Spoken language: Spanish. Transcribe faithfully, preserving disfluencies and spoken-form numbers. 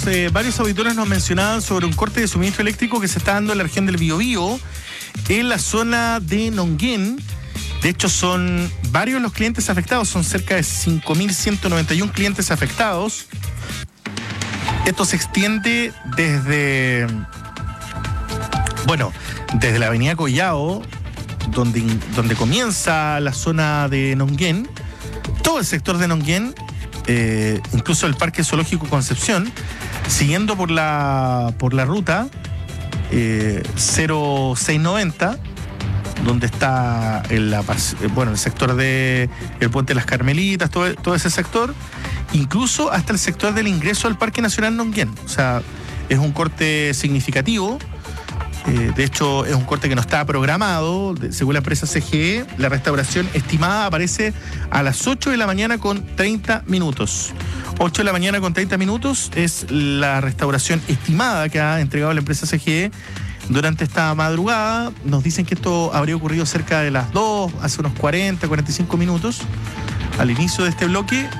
varios, eh, varios auditores nos mencionaban sobre un corte de suministro eléctrico que se está dando en la región del Biobío, en la zona de Nonguén. De hecho, son varios los clientes afectados, son cerca de cinco mil ciento noventa y uno clientes afectados. Esto se extiende desde, bueno, desde la avenida Collao, donde, donde comienza la zona de Nonguén, todo el sector de Nonguén, eh, incluso el Parque Zoológico Concepción, siguiendo por la, por la ruta eh, cero seis noventa, donde está el, la, bueno, el sector de el Puente de las Carmelitas, todo, todo ese sector, incluso hasta el sector del ingreso al Parque Nacional Nonguén. O sea, es un corte significativo. Eh, de hecho, es un corte que no estaba programado. De, según la empresa C G E, la restauración estimada aparece a las ocho de la mañana con treinta minutos. ocho de la mañana con treinta minutos es la restauración estimada que ha entregado la empresa C G E durante esta madrugada. Nos dicen que esto habría ocurrido cerca de las dos, hace unos cuarenta, cuarenta y cinco minutos, al inicio de este bloque.